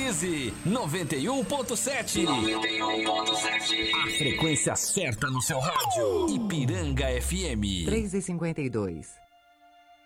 Sintonize 91.7. A frequência certa no seu rádio. Ipiranga FM. 3h52.